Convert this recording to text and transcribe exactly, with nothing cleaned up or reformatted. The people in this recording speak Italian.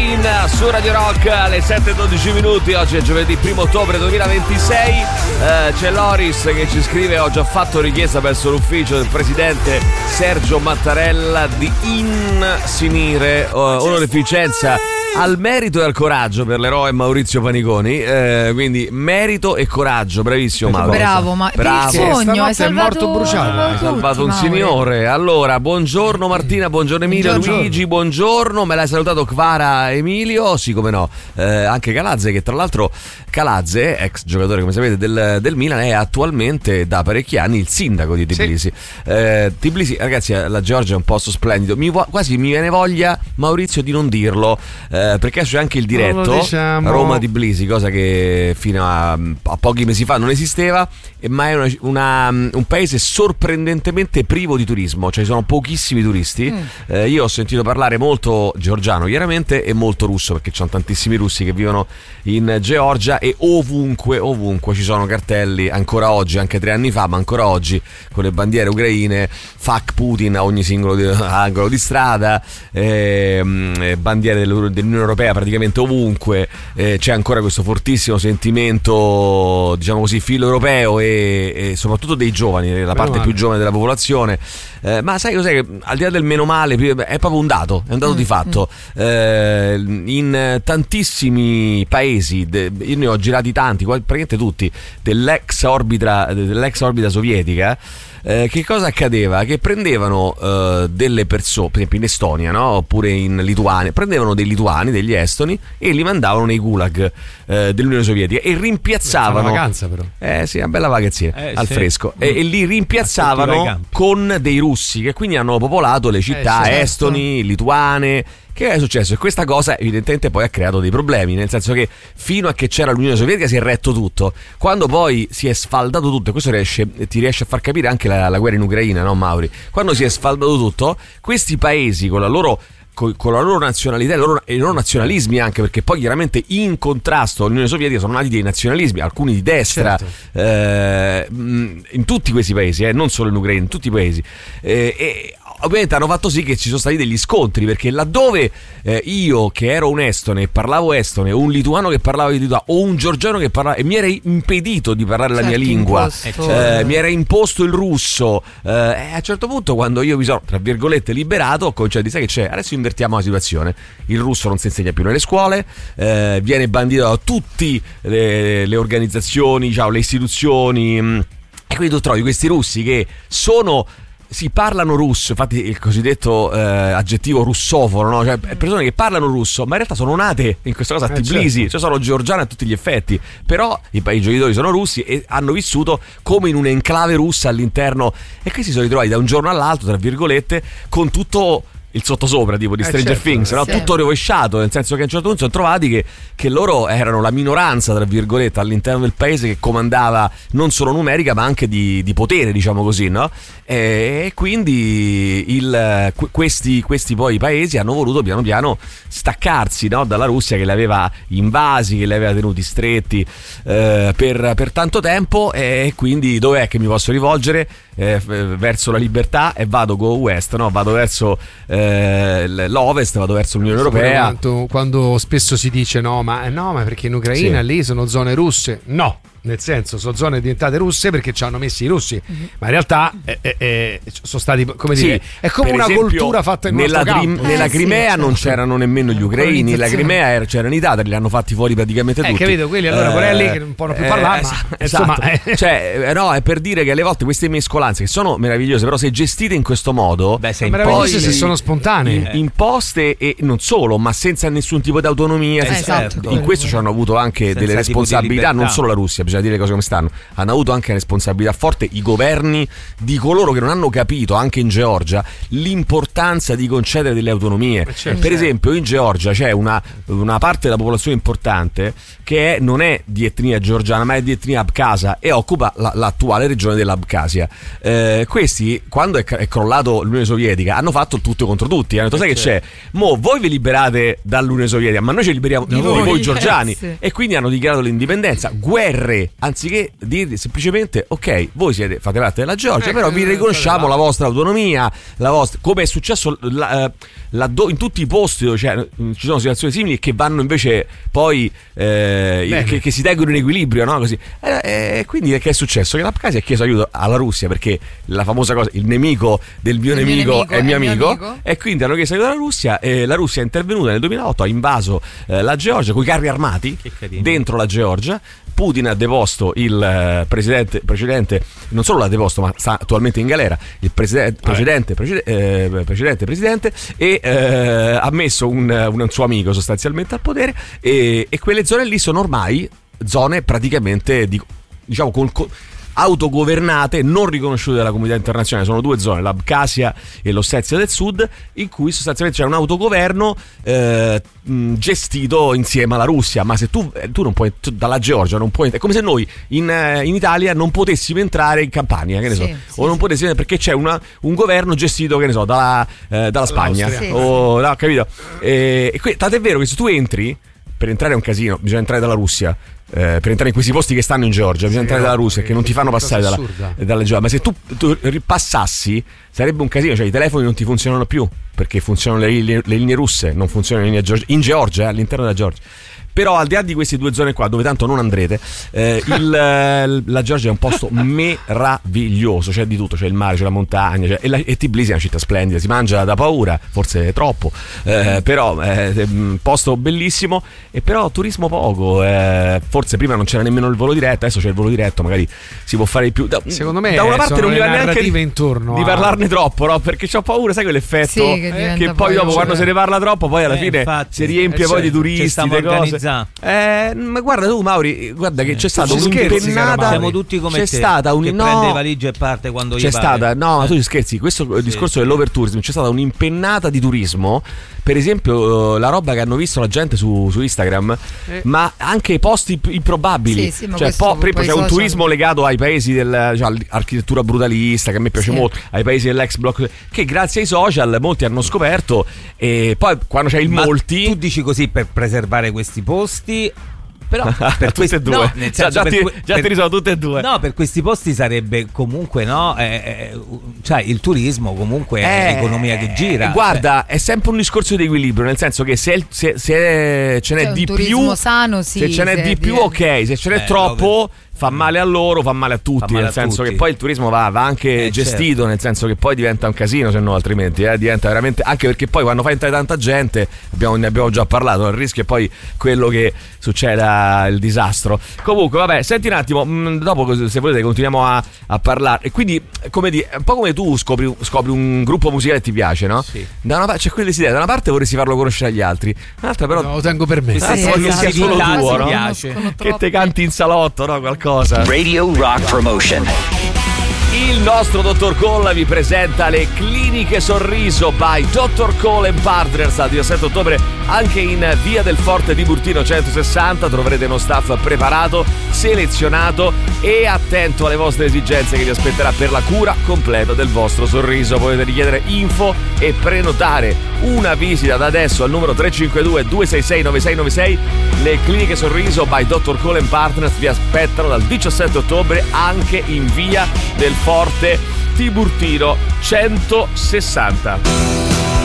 Rain su Radio Rock alle sette e dodici minuti. Oggi è giovedì primo ottobre duemilaventisei. eh, C'è Loris che ci scrive: ho già fatto richiesta verso l'ufficio del presidente Sergio Mattarella di insignire uh, onorificenza al merito e al coraggio per l'eroe Maurizio Paniconi. eh, Quindi merito e coraggio, bravissimo Maurizio. Bravo, ma bravo. il sogno hai salvato, è morto bruciato. Hai salvato un Mauri. signore. Allora, buongiorno Martina, buongiorno Emilio, Buongiorno. Luigi, buongiorno. Me l'hai salutato Kvara, Emilio? Sì, come no. Eh, anche Calazze, che tra l'altro Calazze, ex giocatore come sapete del, del Milan, è attualmente da parecchi anni il sindaco di Tbilisi. Sì. eh, Tbilisi, ragazzi, la Georgia è un posto splendido. Mi, quasi mi viene voglia, Maurizio, di non dirlo, eh, perché c'è anche il diretto diciamo. Roma-Tbilisi, cosa che fino a, a pochi mesi fa non esisteva, ma è una, una, un paese sorprendentemente privo di turismo, cioè ci sono pochissimi turisti. mm. eh, io ho sentito parlare molto georgiano chiaramente e molto russo, perché ci sono tantissimi russi che vivono in Georgia, e ovunque ovunque ci sono cartelli ancora oggi, anche tre anni fa, ma ancora oggi, con le bandiere ucraine, fuck Putin a ogni singolo di, angolo di strada, eh, bandiere dell'Unione Europea praticamente ovunque. eh, c'è ancora questo fortissimo sentimento, diciamo così, filo europeo, e, e soprattutto dei giovani, la parte più giovane della popolazione. Eh, ma sai cos'è? Che al di là del meno male è proprio un dato, è un dato mm, di fatto. mm. eh, in tantissimi paesi, de, io ne ho girati tanti, praticamente tutti, dell'ex orbita dell'ex orbita sovietica. Eh, che cosa accadeva? Che prendevano eh, delle persone, per esempio in Estonia, no? Oppure in Lituania, prendevano dei lituani, degli estoni, e li mandavano nei gulag eh, dell'Unione Sovietica, e rimpiazzavano. Una vacanza, però. Eh sì, una bella vacanzina eh, al sì. fresco. E, e li rimpiazzavano con dei russi che quindi hanno popolato le città eh, certo. estoni, lituane. Che è successo? E questa cosa evidentemente poi ha creato dei problemi, nel senso che fino a che c'era l'Unione Sovietica si è retto tutto. Quando poi si è sfaldato tutto, e questo riesce, ti riesce a far capire anche la, la guerra in Ucraina, no Mauri? Quando si è sfaldato tutto, questi paesi con la loro con la loro nazionalità e i loro, i loro nazionalismi, anche perché poi chiaramente in contrasto all'Unione Sovietica sono nati dei nazionalismi, alcuni di destra, certo. eh, in tutti questi paesi, eh, non solo in Ucraina, in tutti i paesi, eh, e ovviamente hanno fatto sì che ci sono stati degli scontri, perché laddove eh, io che ero un estone e parlavo estone, o un lituano che parlava di lituano, o un georgiano che parlava, e mi era impedito di parlare certo, la mia lingua, eh, mi era imposto il russo, eh, e a un certo punto, quando io mi sono tra virgolette liberato, ho cominciato a dire: sai che c'è? Adesso invertiamo la situazione, il russo non si insegna più nelle scuole, eh, viene bandito da tutte le, le organizzazioni, diciamo, le istituzioni, mh, e quindi tu trovi questi russi che sono si parlano russo, infatti il cosiddetto eh, aggettivo russofono, no? Cioè persone che parlano russo, ma in realtà sono nate in questa cosa a Tbilisi, eh, certo. Cioè sono georgiane a tutti gli effetti, però i, i giocatori sono russi e hanno vissuto come in un'enclave russa all'interno, e questi si sono ritrovati da un giorno all'altro, tra virgolette, con tutto il sottosopra, tipo di Stranger eh certo, Things, no? Sì. Tutto rovesciato, nel senso che a un certo punto sono trovati che, che loro erano la minoranza, tra virgolette, all'interno del paese, che comandava non solo numerica ma anche di, di potere, diciamo così, no? E quindi il, questi, questi poi paesi hanno voluto piano piano staccarsi, no? Dalla Russia, che li aveva invasi, che li aveva tenuti stretti eh, per, per tanto tempo, e quindi dov'è che mi posso rivolgere? Eh, verso la libertà, e vado go west, no? Vado verso eh, l'ovest, vado verso l'Unione Europea. Quando, quando spesso si dice no ma, no, ma perché in Ucraina sì. lì sono zone russe, no, nel senso sono zone diventate russe perché ci hanno messi i russi, mm-hmm. ma in realtà eh, eh, eh, sono stati, come dire, sì, è come una esempio, cultura fatta in nella, campo. Nella eh, Crimea sì, non c'erano nemmeno gli ucraini, la Crimea era, c'erano i tatari, li hanno fatti fuori praticamente eh, tutti. Capito, quelli allora pure eh, lì che non possono più parlare, eh, ma esatto. insomma, eh. Cioè, no, è per dire che alle volte queste mescolanze, che sono meravigliose, però se gestite in questo modo, beh, sei meravigliose se sono spontanee, in, imposte, e non solo, ma senza nessun tipo di autonomia, eh, senza, esatto. in questo ci hanno avuto anche senza delle responsabilità, non solo la Russia, bisogna dire le cose come stanno, hanno avuto anche una responsabilità forte i governi di coloro che non hanno capito, anche in Georgia, l'importanza di concedere delle autonomie. Certo. Per esempio in Georgia c'è una, una parte della popolazione importante che è, non è di etnia georgiana ma è di etnia abkhasa, e occupa la, l'attuale regione dell'Abkhazia. Eh, questi, quando è, è crollato l'Unione Sovietica, hanno fatto tutto contro tutti, hanno detto: sai che c'è? Mo voi vi liberate dall'Unione Sovietica, ma noi ci liberiamo di voi, voi georgiani, eh, sì. E quindi hanno dichiarato l'indipendenza, guerre che anziché dirgli semplicemente ok, voi siete, fate parte della Georgia, eh, però vi riconosciamo la vostra autonomia, la vostra, come è successo la, la, in tutti i posti dove cioè, ci sono situazioni simili che vanno invece poi eh, che, che si tengono in equilibrio, no? Così. E, e quindi che è successo? Che l'Abkhazia ha chiesto aiuto alla Russia, perché la famosa cosa, il nemico del mio, nemico, nemico è mio amico, amico, e quindi hanno chiesto aiuto alla Russia e la Russia è intervenuta nel duemilaotto, ha invaso eh, la Georgia con i carri armati dentro la Georgia. Putin ha deposto il eh, presidente precedente, non solo l'ha deposto ma sta attualmente in galera, il presidente, precedente, precedente, eh, precedente presidente e eh, ha messo un, un suo amico sostanzialmente al potere e, e quelle zone lì sono ormai zone praticamente di, diciamo con, con autogovernate, non riconosciute dalla comunità internazionale. Sono due zone, l'Abkhazia e l'Ossetia del Sud, in cui sostanzialmente c'è un autogoverno eh, gestito insieme alla Russia. Ma se tu, tu non puoi, tu, dalla Georgia non puoi, è come se noi in, in Italia non potessimo entrare in Campania, che ne so, sì, sì, o non potessimo, perché c'è una, un governo gestito, che ne so, dalla, eh, dalla Spagna, sì, o, no, capito? E, e que- tant'è vero che se tu entri, per entrare è un casino, bisogna entrare dalla Russia. Eh, per entrare in questi posti che stanno in Georgia, bisogna sì, entrare dalla Russia, che non ti fanno passare dalla, dalla Georgia. Ma se tu, tu ripassassi sarebbe un casino, cioè i telefoni non ti funzionano più perché funzionano le, le, le linee russe, non funzionano le linee Georgia, in Georgia, eh, all'interno della Georgia. Però al di là di queste due zone qua, dove tanto non andrete, eh, il, la Georgia è un posto meraviglioso, c'è di tutto, c'è il mare, c'è la montagna, c'è, e, la, e Tbilisi è una città splendida, si mangia da paura, forse troppo, eh, però è eh, un posto bellissimo, e però turismo poco, eh, forse prima non c'era nemmeno il volo diretto, adesso c'è il volo diretto, magari si può fare di più. Da, secondo me da una parte non mi va neanche di, intorno di a... parlarne troppo, no? Perché c'ho paura, sai quell'effetto sì, che, che poi dopo quando se ne parla troppo poi alla eh, fine infatti, si riempie eh, poi certo, di turisti, di cose. Eh, ma guarda tu Mauri, guarda che c'è stata un'impennata, siamo tutti come c'è te, stata un, che no, prende valigie e parte quando c'è gli stata pare. no ma tu scherzi, questo sì, discorso sì. dell'overtourism, c'è stata un'impennata di turismo, per esempio la roba che hanno visto la gente su, su Instagram, eh. ma anche posti improbabili, sì, sì, cioè po- per esempio c'è un turismo legato ai paesi del, cioè, all'architettura brutalista che a me piace sì. molto, ai paesi dell'ex block, che grazie ai social molti hanno scoperto, e poi quando c'è il ma molti tu dici così per preservare questi posti. Però per tutte questi, e due, no, nel già, già, ti, per, già per, ti risolvo tutte e due. No, per questi posti sarebbe comunque no, eh, eh, cioè il turismo comunque è eh, economia che gira. Guarda, cioè. È sempre un discorso di equilibrio, nel senso che se, se, se ce n'è cioè, di un turismo più, sano, sì, se ce n'è di più, ok, se ce n'è eh, troppo. Fa male a loro, fa male a tutti, male nel a senso tutti. Che poi il turismo va, va anche eh, gestito, certo. Nel senso che poi diventa un casino, se no altrimenti eh, diventa veramente, anche perché poi quando fa entrare tanta gente, abbiamo, ne abbiamo già parlato, il rischio è poi quello che succeda, il disastro. Comunque vabbè, senti un attimo, mh, dopo se volete continuiamo a, a parlare, e quindi come dire, un po' come tu scopri, scopri un gruppo musicale e ti piace, no? Sì. Da una, c'è quell'idea, da una parte vorresti farlo conoscere agli altri, dall'altra però no, lo tengo per me, sì, sì, voglio sia solo tuo, no? Che te canti in salotto, no? Qualcosa. Radio Rock Promotion. Il nostro dottor Cole vi presenta le Cliniche Sorriso by dottor Cole and Partners. Al diciassette ottobre anche in Via del Forte di Burtino centosessanta troverete uno staff preparato, selezionato e attento alle vostre esigenze, che vi aspetterà per la cura completa del vostro sorriso. Potete richiedere info e prenotare una visita da adesso al numero tre cinque due due sei sei nove sei nove sei. Le Cliniche Sorriso by dottor Cole and Partners vi aspettano dal diciassette ottobre anche in Via del Forte Tiburtino centosessanta.